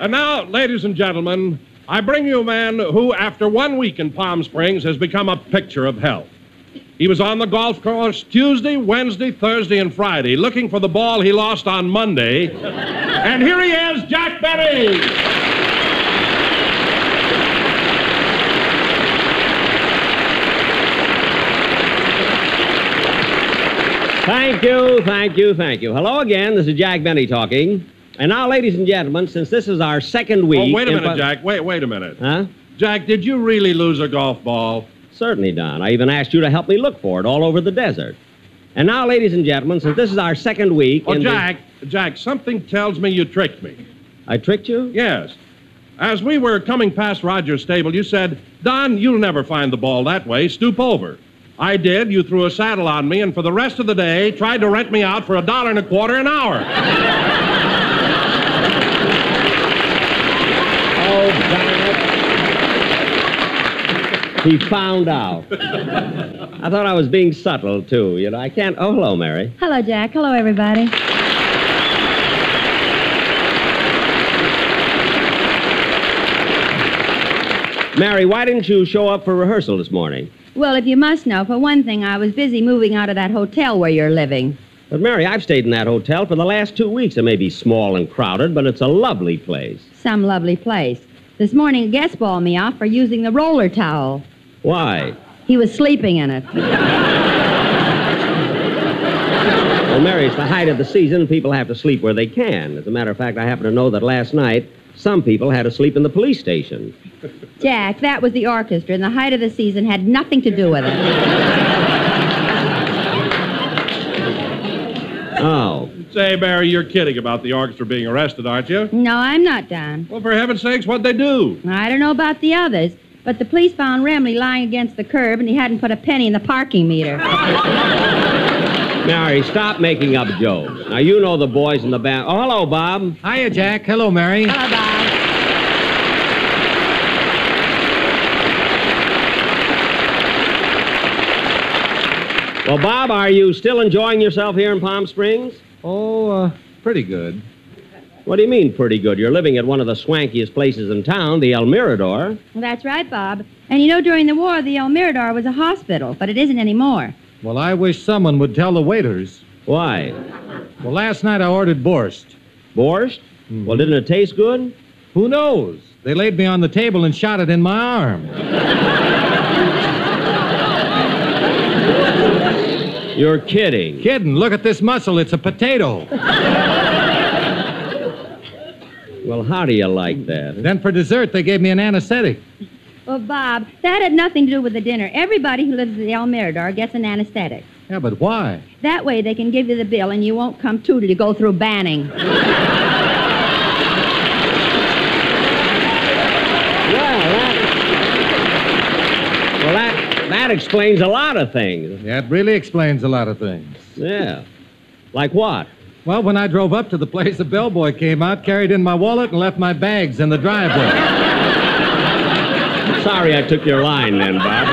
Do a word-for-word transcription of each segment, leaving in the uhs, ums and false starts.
And now, ladies and gentlemen, I bring you a man who, after one week in Palm Springs, has become a picture of health. He was on the golf course Tuesday, Wednesday, Thursday, and Friday, looking for the ball he lost on Monday. And here he is, Jack Benny! Thank you, thank you, thank you. Hello again, this is Jack Benny talking. And now, ladies and gentlemen, since this is our second week... Oh, wait a minute, pa- Jack. Wait, wait a minute. Huh? Jack, did you really lose a golf ball? Certainly, Don. I even asked you to help me look for it all over the desert. And now, ladies and gentlemen, since this is our second week... Oh, in Jack, the... Jack, something tells me you tricked me. I tricked you? Yes. As we were coming past Roger's stable, you said, Don, you'll never find the ball that way. Stoop over. I did. You threw a saddle on me, and for the rest of the day, tried to rent me out for a dollar and a quarter an hour. Oh, damn it. He found out. I thought I was being subtle, too. You know, I can't... Oh, hello, Mary. Hello, Jack. Hello, everybody. Mary, why didn't you show up for rehearsal this morning? Well, if you must know, for one thing, I was busy moving out of that hotel where you're living. But, Mary, I've stayed in that hotel for the last two weeks. It may be small and crowded, but it's a lovely place. Some lovely place. This morning, a guest balled me off for using the roller towel. Why? He was sleeping in it. Well, Mary, it's the height of the season. People have to sleep where they can. As a matter of fact, I happen to know that last night, some people had to sleep in the police station. Jack, that was the orchestra, and the height of the season had nothing to do with it. Oh. Say, Barry, you're kidding about the orchestra being arrested, aren't you? No, I'm not, Don. Well, for heaven's sakes, what'd they do? I don't know about the others, but the police found Remley lying against the curb, and he hadn't put a penny in the parking meter. Mary, stop making up jokes. Now, you know the boys in the band. Oh, hello, Bob. Hiya, Jack. Hello, Mary. Hello, Bob. Well, Bob, are you still enjoying yourself here in Palm Springs? Oh, uh, pretty good. What do you mean, pretty good? You're living at one of the swankiest places in town, the El Mirador. Well, that's right, Bob. And you know, during the war, the El Mirador was a hospital, but it isn't anymore. Well, I wish someone would tell the waiters. Why? Well, last night I ordered borscht. Borscht? Mm-hmm. Well, didn't it taste good? Who knows? They laid me on the table and shot it in my arm. You're kidding. Kidding. Look at this muscle. It's a potato. Well, how do you like that? Then for dessert, they gave me an anesthetic. Well, Bob, that had nothing to do with the dinner. Everybody who lives at the El Mirador gets an anesthetic. Yeah, but why? That way they can give you the bill and you won't come to to go through banning. Well, that... Well, that, that explains a lot of things. Yeah, it really explains a lot of things. Yeah. Like what? Well, when I drove up to the place, a bellboy came out, carried in my wallet, and left my bags in the driveway. Sorry I took your line then, Bob.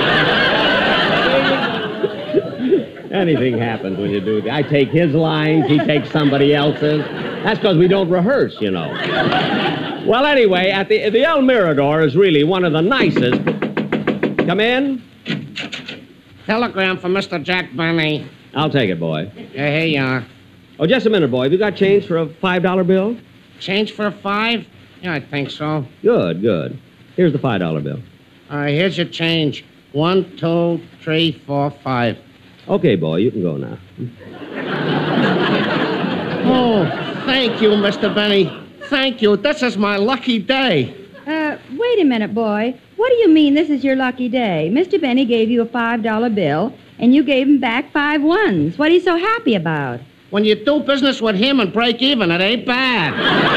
Anything happens when you do that. I take his lines, he takes somebody else's. That's because we don't rehearse, you know. Well, anyway, at the, the El Mirador is really one of the nicest... Come in. Telegram for Mister Jack Benny. I'll take it, boy. Yeah, here you are. Oh, just a minute, boy. Have you got change for a five dollar bill? Change for a five? Yeah, I think so. Good, good. Here's the five dollar bill. All right, here's your change. One, two, three, four, five. Okay, boy, you can go now. Oh, thank you, Mister Benny. Thank you. This is my lucky day. Uh, wait a minute, boy. What do you mean this is your lucky day? Mister Benny gave you a five dollar bill, and you gave him back five ones. What are you so happy about? When you do business with him and break even, it ain't bad.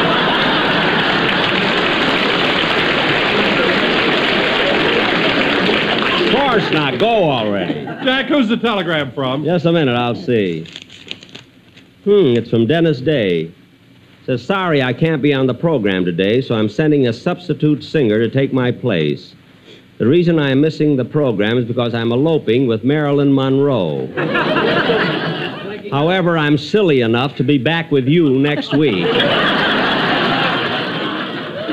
Of course not. Go already. Jack, who's the telegram from? Just a minute, I'll see. Hmm, it's from Dennis Day. Says, sorry, I can't be on the program today, so I'm sending a substitute singer to take my place. The reason I'm missing the program is because I'm eloping with Marilyn Monroe. However, I'm silly enough to be back with you next week.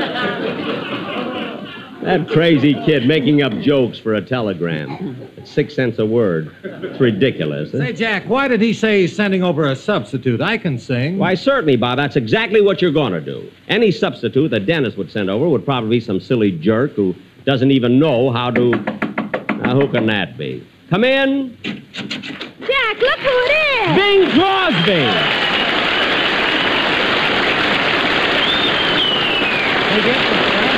That crazy kid making up jokes for a telegram. It's six cents a word. It's ridiculous. Say, Huh? Jack, why did he say he's sending over a substitute? I can sing. Why, certainly, Bob. That's exactly what you're going to do. Any substitute that Dennis would send over would probably be some silly jerk who doesn't even know how to... Now, who can that be? Come in. Jack, look who it is! Bing Crosby. Hey, Jack,